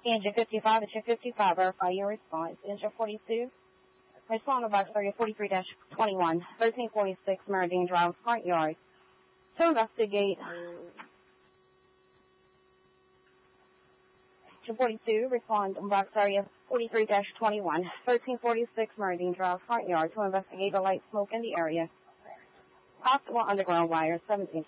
Engine 55, it's your 55, verify your response. Engine 42, respond to box area 43-21, 1346 Meridian Drive, front yard. To investigate, Engine 42, respond to box area 43-21, 1346 Meridian Drive, front yard, to investigate the light smoke in the area. Possible underground wire, 17.